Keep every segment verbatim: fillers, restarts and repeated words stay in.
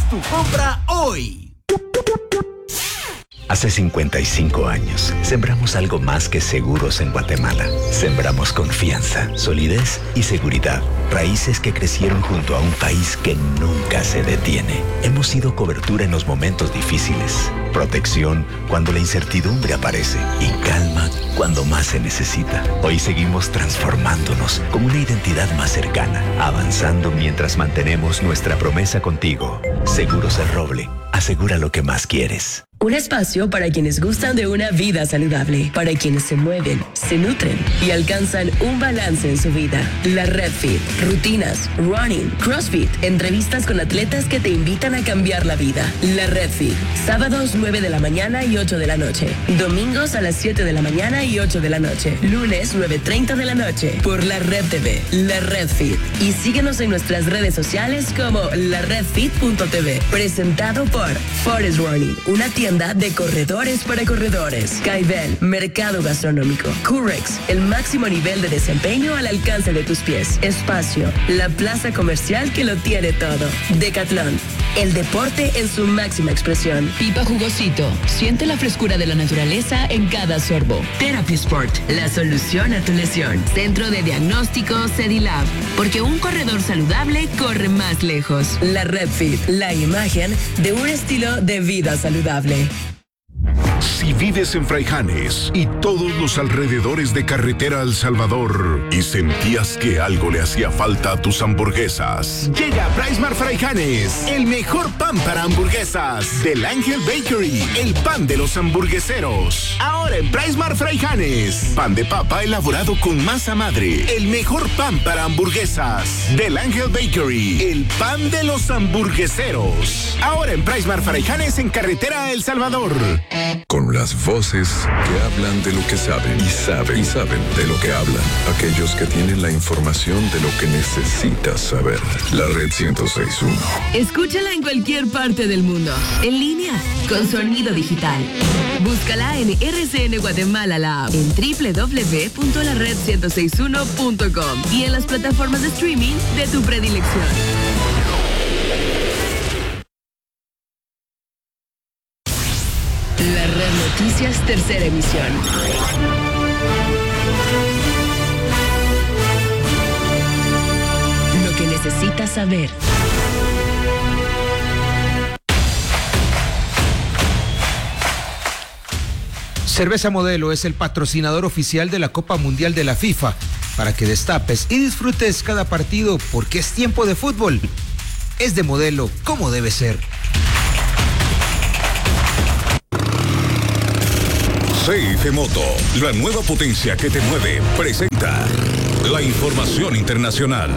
tu compra hoy. Hace cincuenta y cinco años, sembramos algo más que seguros en Guatemala. Sembramos confianza, solidez y seguridad. Raíces que crecieron junto a un país que nunca se detiene. Hemos sido cobertura en los momentos difíciles, protección cuando la incertidumbre aparece y calma cuando más se necesita. Hoy seguimos transformándonos con una identidad más cercana, avanzando mientras mantenemos nuestra promesa contigo. Seguros El Roble, asegura lo que más quieres. Un espacio para quienes gustan de una vida saludable, para quienes se mueven, se nutren y alcanzan un balance en su vida. La Red Fit, rutinas, running, CrossFit, entrevistas con atletas que te invitan a cambiar la vida. La Red Fit, sábados nueve de la mañana y ocho de la noche, domingos a las siete de la mañana y ocho de la noche, lunes nueve treinta de la noche, por La Red T V, La Red Fit. Y síguenos en nuestras redes sociales como la red fit punto t v. Presentado por Forest Running, una tienda de corredores para corredores. Skyvel, mercado gastronómico. Curex, el máximo nivel de desempeño al alcance de tus pies. Espacio, la plaza comercial que lo tiene todo. Decathlon, el deporte en su máxima expresión. Pipa Jugosito, siente la frescura de la naturaleza en cada sorbo. Therapy Sport, la solución a tu lesión. Centro de diagnóstico Cedilab, porque un corredor saludable corre más lejos. La Red Fit, la imagen de un estilo de vida saludable. Si vives en Fraijanes y todos los alrededores de Carretera El Salvador y sentías que algo le hacía falta a tus hamburguesas, llega a Pricemart Fraijanes, el mejor pan para hamburguesas del Ángel Bakery, el pan de los hamburgueseros. Ahora en Pricemart Fraijanes, pan de papa elaborado con masa madre, el mejor pan para hamburguesas del Ángel Bakery, el pan de los hamburgueseros. Ahora en Pricemart Fraijanes en Carretera El Salvador. Con las voces que hablan de lo que saben y saben y saben de lo que hablan. Aquellos que tienen la información de lo que necesitas saber. La Red ciento seis punto uno. Escúchala en cualquier parte del mundo. En línea, con sonido digital. Búscala en R C N Guatemala la app, en doble u doble u doble u punto la red ciento sesenta y uno punto com y en las plataformas de streaming de tu predilección. La Red Noticias, tercera emisión. Lo que necesitas saber. Cerveza Modelo es el patrocinador oficial de la Copa Mundial de la FIFA, para que destapes y disfrutes cada partido, porque es tiempo de fútbol. Es de Modelo, como debe ser. C F Moto, la nueva potencia que te mueve, presenta la información internacional.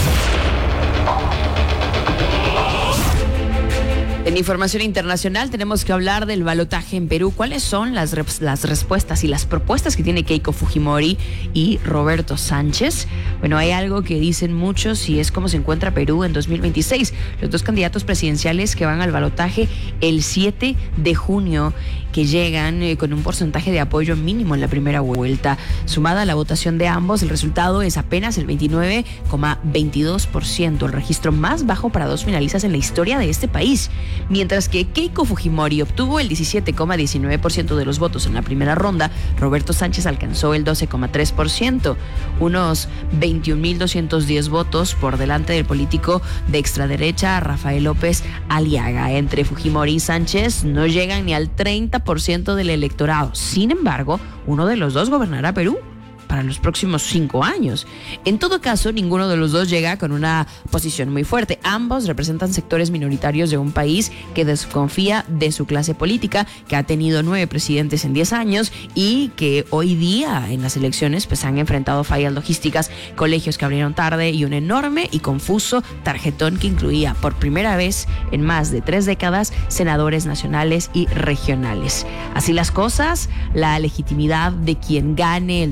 En información internacional tenemos que hablar del balotaje en Perú. ¿Cuáles son las, rep- las respuestas y las propuestas que tiene Keiko Fujimori y Roberto Sánchez? Bueno, hay algo que dicen muchos y es cómo se encuentra Perú en dos mil veintiséis. Los dos candidatos presidenciales que van al balotaje el siete de junio, que llegan eh, con un porcentaje de apoyo mínimo en la primera vuelta. Sumada a la votación de ambos, el resultado es apenas el veintinueve coma veintidós por ciento, el registro más bajo para dos finalistas en la historia de este país. Mientras que Keiko Fujimori obtuvo el diecisiete coma diecinueve por ciento de los votos en la primera ronda, Roberto Sánchez alcanzó el doce coma tres por ciento, unos veintiún mil doscientos diez votos por delante del político de extraderecha Rafael López Aliaga. Entre Fujimori y Sánchez no llegan ni al treinta por ciento del electorado. Sin embargo, uno de los dos gobernará Perú para los próximos cinco años. En todo caso, ninguno de los dos llega con una posición muy fuerte. Ambos representan sectores minoritarios de un país que desconfía de su clase política, que ha tenido nueve presidentes en diez años y que hoy día en las elecciones pues han enfrentado fallas logísticas, colegios que abrieron tarde y un enorme y confuso tarjetón que incluía por primera vez en más de tres décadas senadores nacionales y regionales. Así las cosas, la legitimidad de quien gane el domingo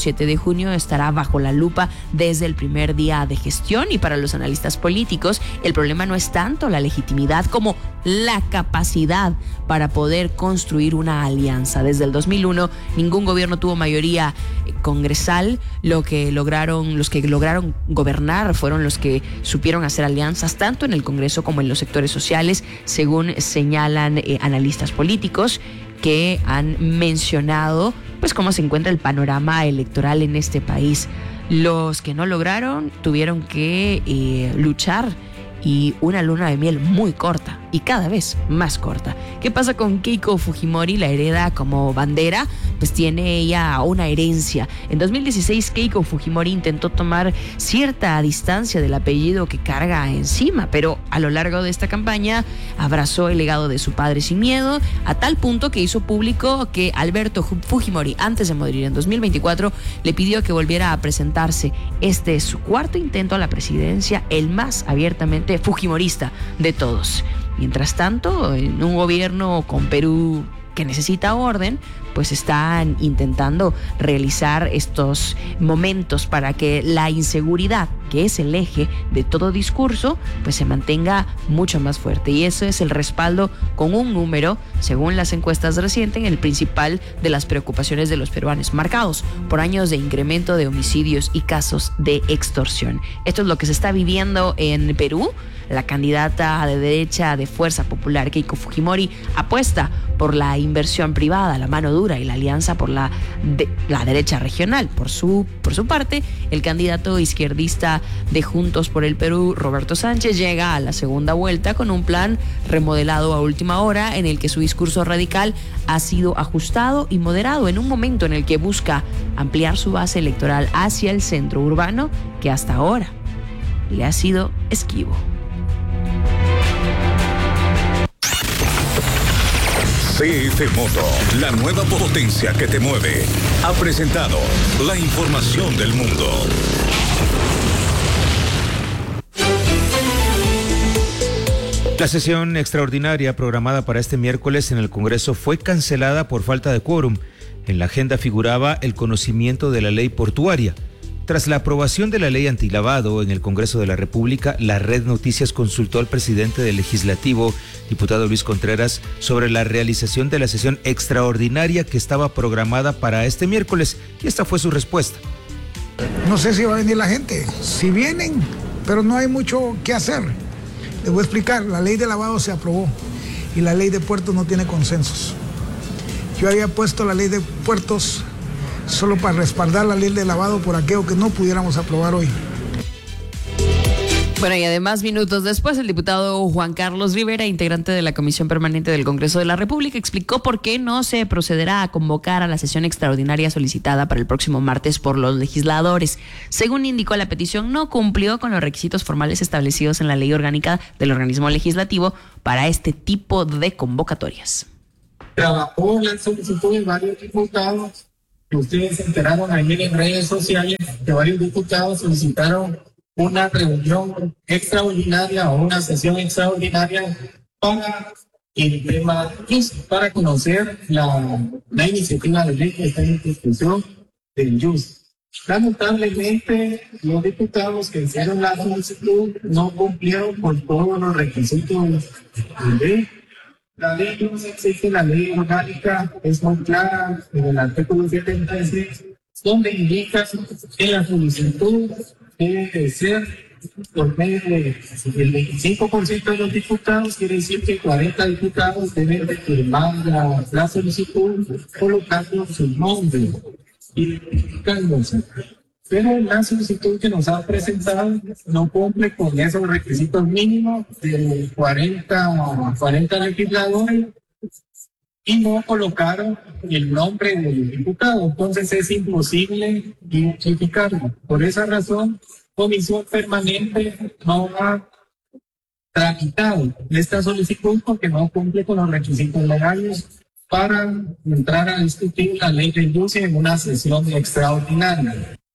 siete de junio estará bajo la lupa desde el primer día de gestión, y para los analistas políticos el problema no es tanto la legitimidad como la capacidad para poder construir una alianza. Desde el dos mil uno ningún gobierno tuvo mayoría congresal. Lo que lograron, los que lograron gobernar fueron los que supieron hacer alianzas tanto en el Congreso como en los sectores sociales, según señalan eh, analistas políticos que han mencionado pues cómo se encuentra el panorama electoral en este país. Los que no lograron tuvieron que eh, luchar, y una luna de miel muy corta y cada vez más corta. ¿Qué pasa con Keiko Fujimori? La hereda como bandera, pues tiene ella una herencia. En dos mil dieciséis Keiko Fujimori intentó tomar cierta distancia del apellido que carga encima, pero a lo largo de esta campaña abrazó el legado de su padre sin miedo, a tal punto que hizo público que Alberto Fujimori, antes de morir en dos mil veinticuatro, le pidió que volviera a presentarse. Este es su cuarto intento a la presidencia, el más abiertamente fujimorista de todos. Mientras tanto, en un gobierno con Perú que necesita orden, pues están intentando realizar estos momentos para que la inseguridad, que es el eje de todo discurso, pues se mantenga mucho más fuerte. Y eso es el respaldo con un número, según las encuestas recientes, el principal de las preocupaciones de los peruanos, marcados por años de incremento de homicidios y casos de extorsión. Esto es lo que se está viviendo en Perú. La candidata de derecha de Fuerza Popular, Keiko Fujimori, apuesta por la inversión privada, la mano dura y la alianza por la, de, la derecha regional. Por su, por su parte, el candidato izquierdista de Juntos por el Perú, Roberto Sánchez, llega a la segunda vuelta con un plan remodelado a última hora, en el que su discurso radical ha sido ajustado y moderado en un momento en el que busca ampliar su base electoral hacia el centro urbano, que hasta ahora le ha sido esquivo. C F Moto, la nueva potencia que te mueve, ha presentado la información del mundo. La sesión extraordinaria programada para este miércoles en el Congreso fue cancelada por falta de quórum. En la agenda figuraba el conocimiento de la ley portuaria. Tras la aprobación de la ley antilavado en el Congreso de la República, la Red Noticias consultó al presidente del Legislativo, diputado Luis Contreras, sobre la realización de la sesión extraordinaria que estaba programada para este miércoles, y esta fue su respuesta. No sé si va a venir la gente. Si vienen, pero no hay mucho que hacer. Les voy a explicar, la ley de lavado se aprobó y la ley de puertos no tiene consensos. Yo había puesto la ley de puertos solo para respaldar la ley de lavado por aquello que no pudiéramos aprobar hoy. Bueno, y además, minutos después, el diputado Juan Carlos Rivera, integrante de la Comisión Permanente del Congreso de la República, explicó por qué no se procederá a convocar a la sesión extraordinaria solicitada para el próximo martes por los legisladores. Según indicó, la petición no cumplió con los requisitos formales establecidos en la ley orgánica del organismo legislativo para este tipo de convocatorias. Trabajó la solicitud de varios diputados. Ustedes se enteraron ayer en redes sociales que varios diputados solicitaron una reunión extraordinaria o una sesión extraordinaria para el tema, para conocer la, la iniciativa de ley que está en discusión del Y U S. Lamentablemente, los diputados que hicieron la solicitud no cumplieron con todos los requisitos de ley. La ley no existe, la ley orgánica es muy clara en el artículo setenta y seis, donde indica que la solicitud debe ser por medio del veinticinco por ciento de los diputados, quiere decir que cuarenta diputados deben de firmar la, la solicitud colocando su nombre y identificándose. Pero la solicitud que nos ha presentado no cumple con esos requisitos mínimos de cuarenta, cuarenta legisladores y no colocaron el nombre del diputado. Entonces es imposible identificarlo. Por esa razón, Comisión Permanente no ha tramitado esta solicitud porque no cumple con los requisitos legales para entrar a discutir la ley de industria en una sesión extraordinaria.